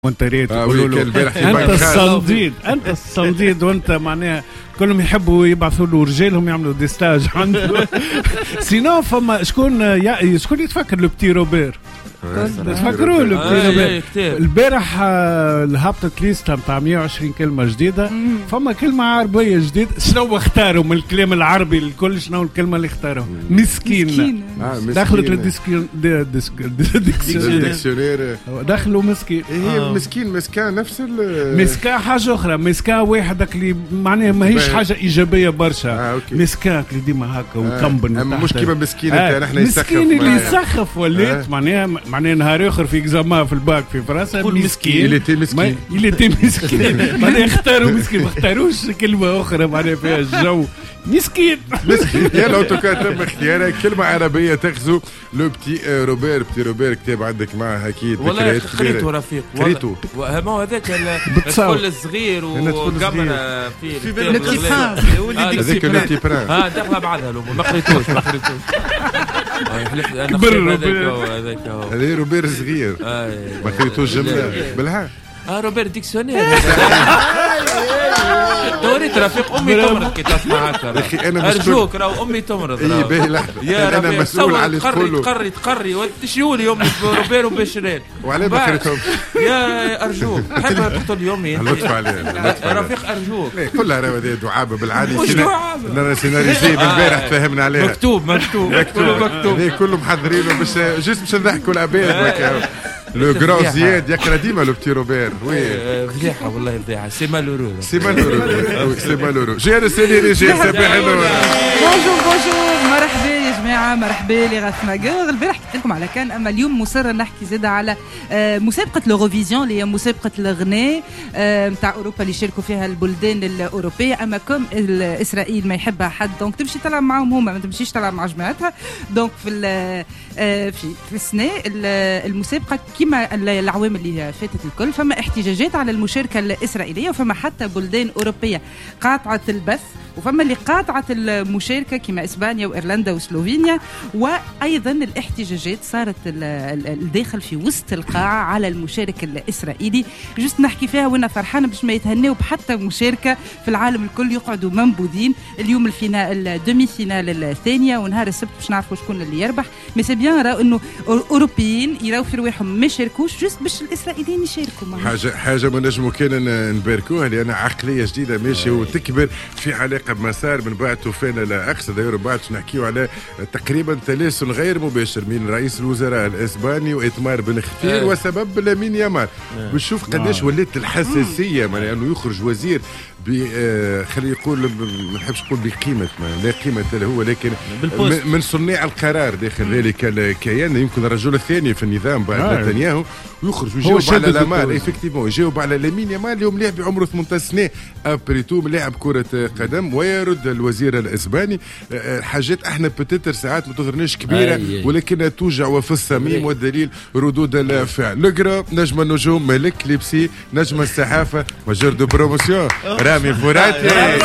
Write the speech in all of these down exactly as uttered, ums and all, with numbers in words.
وانت ريت آه يقولوا له انت الصنديد انت الصنديد وانت معناها كلهم يحبوا يبعثوا له رجالهم يعملوا ديستاج عنده. سينو فما شكون يا شكون يتفكر لو بتي روبير؟ تفكروا له بتي روبير البارح هبطت ليستا نتاع مية وعشرين كلمه جديده. فما كلمه عربيه جديده. شنو اختاروا من الكلام العربي الكل؟ شنو الكلمه اللي اختاروا؟ مسكين. دخلت للديسكين ديكسيونير دخلوا مسكين. هي مسكين مسكان نفس مسكان حاجه اخرى. مسكان واحدك اللي معناها ماهيش حاجه ايجابيه برشا. مسكان اللي ديما هكا وكمبن. اما مش كيما مسكين انت نحن يسخف مسكين اللي يسخف وليت معناها معناها نهار اخر في اكزامان في الباك في فرنسا مسكين اللي تي مسكين اللي تي مسكين. معناها اختاروا مسكين ما اختاروش كلمه اخرى معناها فيها الجو مسكين مسكين. يا لو تكون تم اختيارك كلمه عربيه تغزو لو بتي روبير. بتي روبير كتاب عندك معه اكيد ذكريات خريطه رفيق خريطه ما هو هذاك الطفل الصغير وقمره في في هذاك التي بران ها دخلها بعدها لو ما قريتوش ما قريتوش كبر هذاك هذا روبير صغير ما قريتوش جمله بالها. اه روبير ديكسيونير دوريت رفيق امي تمرض كي تسمع هكا اخي انا ارجوك راهو امي تمرض اي باهي لحظه يا انا مسؤول على تقري تقري تقري وتشيو لي يومي روبير وبشرين وعلى ما قريتهم يا ارجوك حب تقتل يومي لطف عليه رفيق ارجوك كلها راهو دعابه بالعادي انا سيناريزي بالبارح تفهمنا عليها مكتوب مكتوب مكتوب هذه كله محضرينه باش جست باش نضحكوا العباد. لو غران زياد يقرا ديما لو بتي روبير. وي فضيحه والله فضيحه. سي مالورو سي مالورو سي مالورو. جير السيناريو جير صباح النور. بونجور بونجور مرحبا يا جماعه مرحبا لي غاسماغور. البارح حكيت لكم على كان اما اليوم مصر نحكي زاده على مسابقه لوروفيزيون اللي هي مسابقه الغناء نتاع اوروبا اللي يشاركوا فيها البلدان الاوروبيه. اما كم اسرائيل ما يحبها حد دونك تمشي تلعب معاهم هما ما تمشيش تلعب مع جماعتها. دونك في في في السنه المسابقه كما العوام اللي فاتت الكل فما احتجاجات على المشاركه الاسرائيليه وفما حتى بلدان اوروبيه قاطعه البث وفما اللي قاطعه المشاركه كما اسبانيا وايرلندا وسلوفينيا. وايضا الاحتجاجات صارت الداخل في وسط القاعه على المشارك الاسرائيلي. جست نحكي فيها وانا فرحانه باش ما يتهناو بحتى مشاركه في العالم الكل يقعدوا منبوذين. اليوم الفينال الدومي فينال الثانيه ونهار السبت باش نعرفوا شكون اللي يربح. مي سي بيان راهو انه اوروبيين يراو في رواحهم ما يشاركوش جست باش الاسرائيليين يشاركوا معهم. حاجه حاجه ما نجموا كان نباركوها لان عقليه جديده ماشيه وتكبر في علاقه بمسار من بعد طوفان لا اقصى داير بعد نحكيو على تقريبا تلاسل غير مباشر من رئيس الوزراء الاسباني وإتمار بن خفير وسبب لامين يامال. بنشوف قداش ولات الحساسيه معناها انه يخرج وزير ب خلي يقول ما نحبش نقول بقيمه لا قيمه له هو لكن من صناع القرار داخل ذلك الكيان يمكن الرجل الثاني في النظام بعد نتنياهو ويخرج ويجاوب على لامال ايفيكتيفمون يجاوب على لامين يامال اليوم لاعب بعمره ثمانية عشر سنه ابريتو لاعب كره قدم. ويرد الوزير الاسباني حاجات احنا بتتر ساعات ما تظهرناش كبيره ولكنها توجع وفي الصميم والدليل ردود الفعل. لقرا نجم النجوم ملك ليبسي نجم الصحافه مجر دو بروموسيون رامي فوراتي.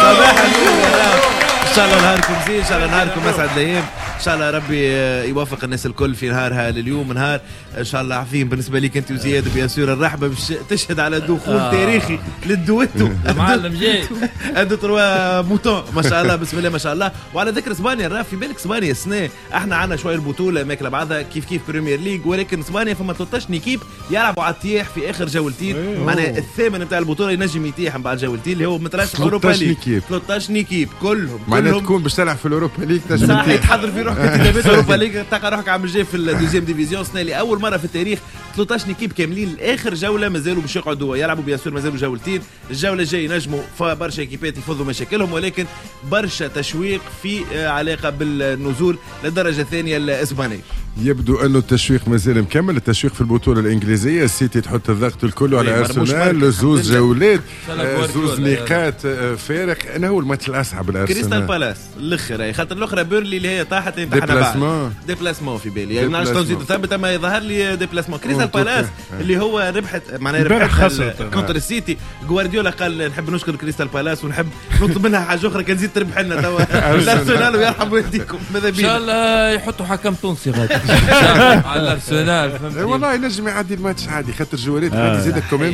ان شاء الله نهاركم زين ان شاء الله نهاركم اسعد الايام ان شاء الله ربي يوفق الناس الكل في نهارها لليوم نهار ان شاء الله عظيم بالنسبه ليك انت وزياد بيان سور. الرحبه باش تشهد على دخول آه. تاريخي للدويتو معلم جاي ادو تروا موتون ما شاء الله بسم الله ما شاء الله. وعلى ذكر اسبانيا راه في بالك اسبانيا السنه احنا عندنا شويه البطوله ماكله بعضها كيف كيف بريمير ليج ولكن اسبانيا فما ثلاثة عشر نيكيب يلعبوا على التياح في اخر جولتين. معناها الثامن نتاع البطوله ينجم يتيح من بعد جولتين اللي هو مترشح اوروبا ليج ثلاثة عشر نيكيب كلهم معناها تكون باش تلعب في الاوروبا ليج تنجم تحضر في روحك انتدابات اوروبا ليج تلقى روحك عم جاي في الدوزيام ديفيزيون السنه اللي اول مره في التاريخ ثلاثة عشر نيكيب كاملين لاخر جوله مازالوا باش يقعدوا يلعبوا بيان سور مازالوا جولتين. الجوله الجايه نجموا برشا ايكيبات يفضوا مشاكلهم ولكن برشا تشويق في علاقه بالنزول للدرجه الثانيه الاسبانيه. يبدو انه التشويق مازال مكمل. التشويق في البطوله الانجليزيه السيتي تحط الضغط الكل على ارسنال زوز جولات زوز نقاط فارق. انا هو الماتش الاصعب الارسنال كريستال بالاس الاخر خاطر الاخرى بيرلي اللي هي طاحت امتحنا بعد ديبلاسمون في بالي يعني نعرفش تنزيد ثابت اما يظهر لي ديبلاسمون كريستال كريستال بالاس اللي هو ربحت معناها ربحت كونتر السيتي. جوارديولا قال نحب نشكر كريستال بالاس ونحب نطلب منها حاجه اخرى كان زيد تربح لنا توا الارسنال ويرحم والديكم. ماذا بينا ان شاء الله يحطوا حكم تونسي غادي على الارسنال. والله ينجم يعدي الماتش عادي خاطر جواريت عادي زيدك كمان